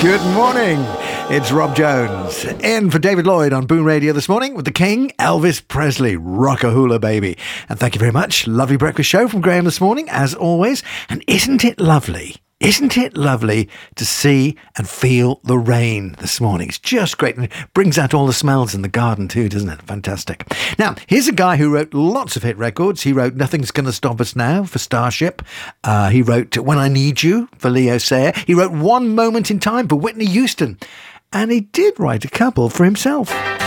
Good morning. It's Rob Jones in for David Lloyd on Boom Radio this morning with the King, Elvis Presley, Rockahula Baby. And thank you very much. Lovely breakfast show from Graham this morning, as always. And isn't it lovely? Isn't it lovely to see and feel the rain this morning? It's just great. And it brings out all the smells in the garden too, doesn't it? Fantastic. Now, here's a guy who wrote lots of hit records. He wrote Nothing's Gonna Stop Us Now for Starship. He wrote When I Need You for Leo Sayer. He wrote One Moment in Time for Whitney Houston. And he did write a couple for himself.